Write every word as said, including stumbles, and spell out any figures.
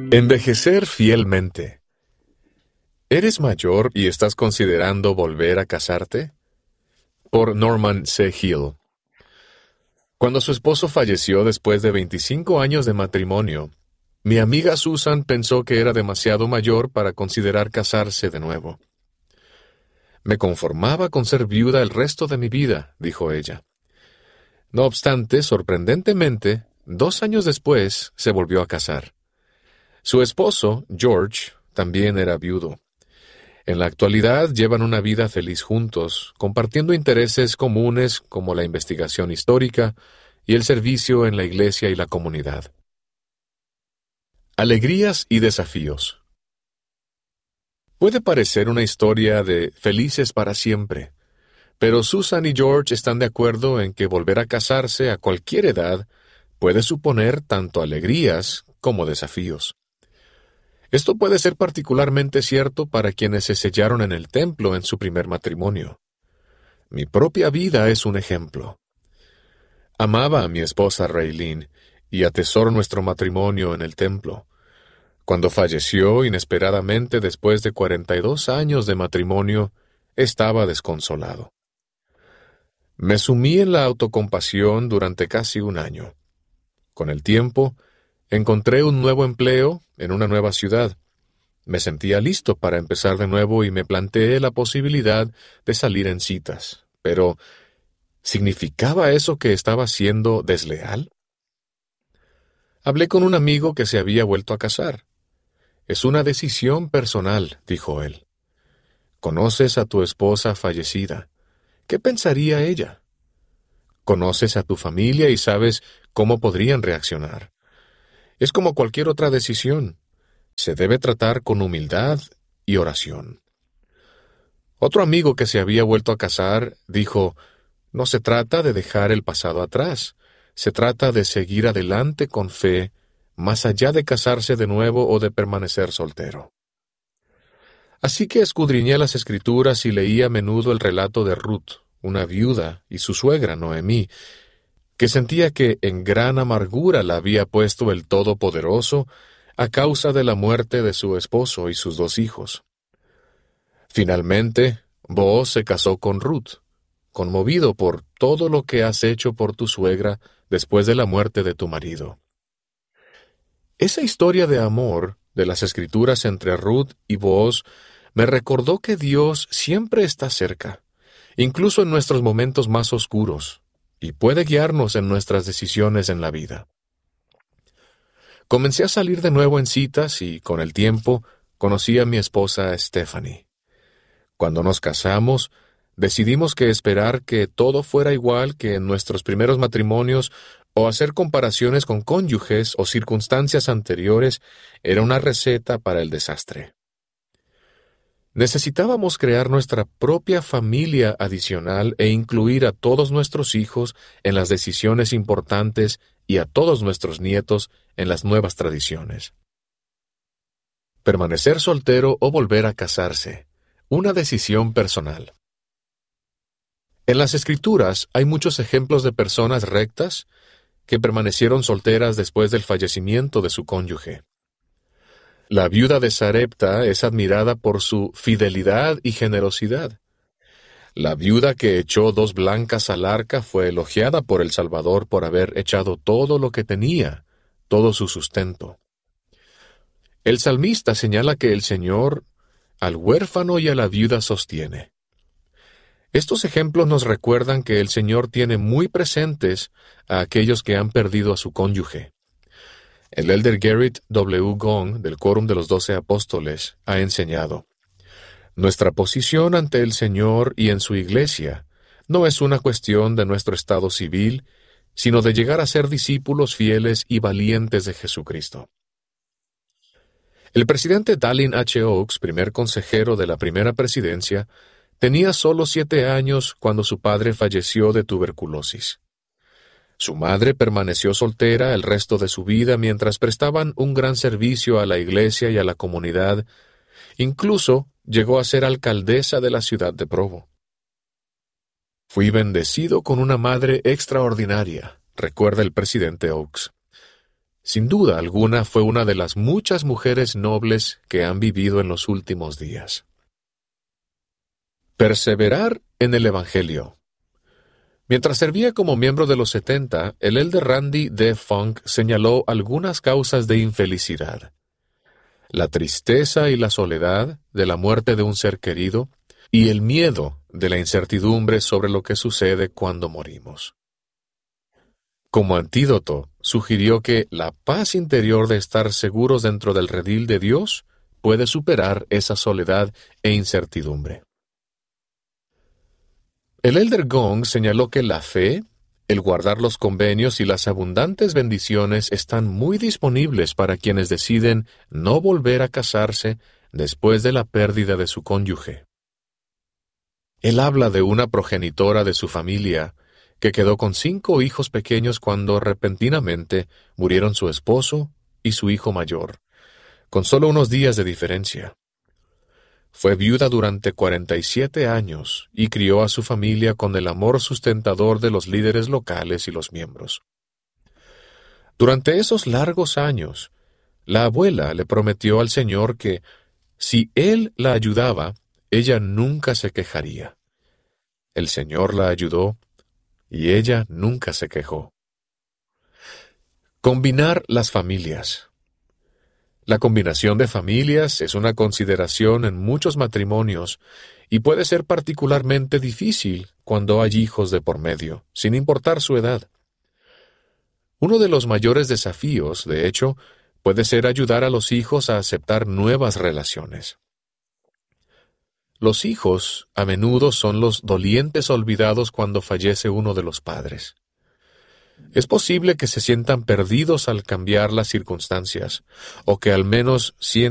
Envejecer fielmente. ¿Eres mayor y estás considerando volver a casarte? Por Norman C. Hill. Cuando su esposo falleció después de veinticinco años de matrimonio, mi amiga Susan pensó que era demasiado mayor para considerar casarse de nuevo. Me conformaba con ser viuda el resto de mi vida, dijo ella. No obstante, sorprendentemente, dos años después se volvió a casar. Su esposo, George, también era viudo. En la actualidad llevan una vida feliz juntos, compartiendo intereses comunes como la investigación histórica y el servicio en la iglesia y la comunidad. Alegrías y desafíos. Puede parecer una historia de felices para siempre, pero Susan y George están de acuerdo en que volver a casarse a cualquier edad puede suponer tanto alegrías como desafíos. Esto puede ser particularmente cierto para quienes se sellaron en el templo en su primer matrimonio. Mi propia vida es un ejemplo. Amaba a mi esposa Raylene y atesoro nuestro matrimonio en el templo. Cuando falleció inesperadamente después de cuarenta y dos años de matrimonio, estaba desconsolado. Me sumí en la autocompasión durante casi un año. Con el tiempo, encontré un nuevo empleo en una nueva ciudad. Me sentía listo para empezar de nuevo y me planteé la posibilidad de salir en citas. Pero, ¿significaba eso que estaba siendo desleal? Hablé con un amigo que se había vuelto a casar. Es una decisión personal, dijo él. Conoces a tu esposa fallecida. ¿Qué pensaría ella? Conoces a tu familia y sabes cómo podrían reaccionar. Es como cualquier otra decisión. Se debe tratar con humildad y oración. Otro amigo que se había vuelto a casar dijo, no se trata de dejar el pasado atrás, se trata de seguir adelante con fe, más allá de casarse de nuevo o de permanecer soltero. Así que escudriñé las Escrituras y leí a menudo el relato de Ruth, una viuda, y su suegra Noemí, que sentía que en gran amargura la había puesto el Todopoderoso a causa de la muerte de su esposo y sus dos hijos. Finalmente, Booz se casó con Ruth, conmovido por todo lo que has hecho por tu suegra después de la muerte de tu marido. Esa historia de amor de las Escrituras entre Ruth y Booz me recordó que Dios siempre está cerca, incluso en nuestros momentos más oscuros, y puede guiarnos en nuestras decisiones en la vida. Comencé a salir de nuevo en citas y, con el tiempo, conocí a mi esposa Stephanie. Cuando nos casamos, decidimos que esperar que todo fuera igual que en nuestros primeros matrimonios o hacer comparaciones con cónyuges o circunstancias anteriores era una receta para el desastre. Necesitábamos crear nuestra propia familia adicional e incluir a todos nuestros hijos en las decisiones importantes y a todos nuestros nietos en las nuevas tradiciones. Permanecer soltero o volver a casarse. Una decisión personal. En las Escrituras hay muchos ejemplos de personas rectas que permanecieron solteras después del fallecimiento de su cónyuge. La viuda de Sarepta es admirada por su fidelidad y generosidad. La viuda que echó dos blancas al arca fue elogiada por el Salvador por haber echado todo lo que tenía, todo su sustento. El salmista señala que el Señor al huérfano y a la viuda sostiene. Estos ejemplos nos recuerdan que el Señor tiene muy presentes a aquellos que han perdido a su cónyuge. El elder Gerrit W. Gong, del Quórum de los Doce Apóstoles, ha enseñado: nuestra posición ante el Señor y en su iglesia no es una cuestión de nuestro estado civil, sino de llegar a ser discípulos fieles y valientes de Jesucristo. El presidente Dallin H. Oaks, primer consejero de la primera presidencia, tenía solo siete años cuando su padre falleció de tuberculosis. Su madre permaneció soltera el resto de su vida mientras prestaban un gran servicio a la iglesia y a la comunidad. Incluso llegó a ser alcaldesa de la ciudad de Provo. Fui bendecido con una madre extraordinaria, recuerda el presidente Oaks. Sin duda alguna fue una de las muchas mujeres nobles que han vivido en los últimos días. Perseverar en el Evangelio. Mientras servía como miembro de los setenta, el elder Randy D. Funk señaló algunas causas de infelicidad: la tristeza y la soledad de la muerte de un ser querido y el miedo de la incertidumbre sobre lo que sucede cuando morimos. Como antídoto, sugirió que la paz interior de estar seguros dentro del redil de Dios puede superar esa soledad e incertidumbre. El elder Gong señaló que la fe, el guardar los convenios y las abundantes bendiciones están muy disponibles para quienes deciden no volver a casarse después de la pérdida de su cónyuge. Él habla de una progenitora de su familia que quedó con cinco hijos pequeños cuando repentinamente murieron su esposo y su hijo mayor, con solo unos días de diferencia. Fue viuda durante cuarenta y siete años y crió a su familia con el amor sustentador de los líderes locales y los miembros. Durante esos largos años, la abuela le prometió al Señor que, si él la ayudaba, ella nunca se quejaría. El Señor la ayudó y ella nunca se quejó. Combinar las familias. La combinación de familias es una consideración en muchos matrimonios y puede ser particularmente difícil cuando hay hijos de por medio, sin importar su edad. Uno de los mayores desafíos, de hecho, puede ser ayudar a los hijos a aceptar nuevas relaciones. Los hijos a menudo son los dolientes olvidados cuando fallece uno de los padres. Es posible que se sientan perdidos al cambiar las circunstancias, o que al menos sientan